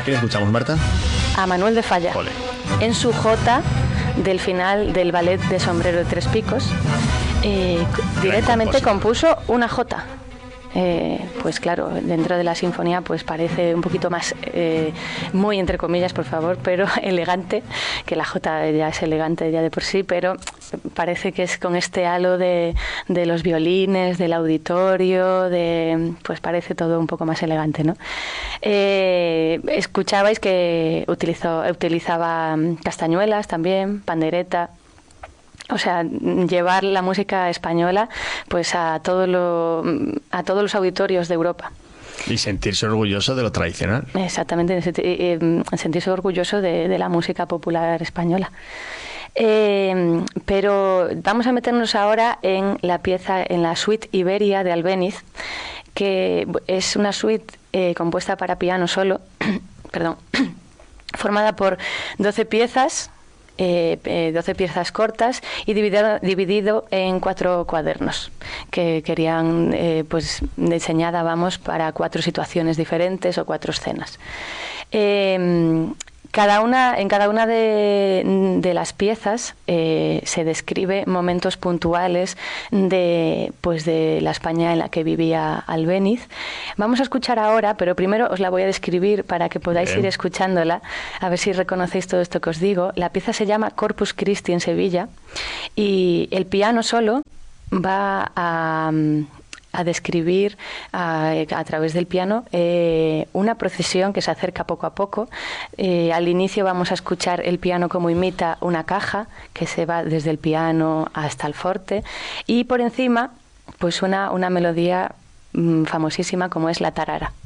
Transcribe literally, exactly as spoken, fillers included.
quién escuchamos, Marta? A Manuel de Falla. Ole. En su jota del final del ballet de Sombrero de Tres Picos, eh, directamente compuso una jota. Eh, pues claro, dentro de la sinfonía pues parece un poquito más, eh, muy entre comillas, por favor, pero elegante, que la jota ya es elegante ya de por sí, pero parece que es con este halo de, de los violines, del auditorio, de, pues parece todo un poco más elegante, ¿no? Eh, escuchabais que utilizó, utilizaba castañuelas también, pandereta. O sea, llevar la música española pues a todo lo, a todos los auditorios de Europa. Y sentirse orgulloso de lo tradicional. Exactamente, sentirse orgulloso de, de la música popular española. Eh, pero vamos a meternos ahora en la pieza, en la suite Iberia de Albéniz, que es una suite eh, compuesta para piano solo, perdón, formada por doce piezas. Eh, eh, doce piezas cortas y dividido, dividido en cuatro cuadernos que querían eh, pues diseñada vamos para cuatro situaciones diferentes o cuatro escenas. Eh, cada una, en cada una de, de las piezas eh, se describe momentos puntuales de, pues de la España en la que vivía Albéniz. Vamos a escuchar ahora, pero primero os la voy a describir para que podáis Bien. ir escuchándola, a ver si reconocéis todo esto que os digo. La pieza se llama Corpus Christi en Sevilla y el piano solo va a... a describir a, a través del piano eh, una procesión que se acerca poco a poco. Eh, al inicio vamos a escuchar el piano como imita una caja que se va desde el piano hasta el forte y por encima pues suena una melodía mm, famosísima como es la tarara.